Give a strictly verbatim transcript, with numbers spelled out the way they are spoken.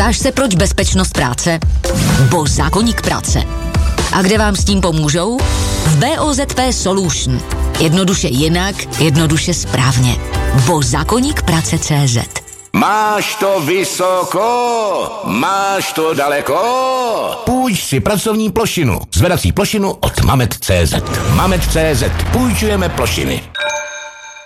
Ptáš se, proč bezpečnost práce? Bo zákoník práce. A kde vám s tím pomůžou? V B O Z P Solution. Jednoduše jinak, jednoduše správně. Bo zákoník práce tečka cé zet. Máš to vysoko, máš to daleko. Půjč si pracovní plošinu. Zvedací plošinu od Mamet tečka cé zet. Mamet tečka cé zet. Půjčujeme plošiny.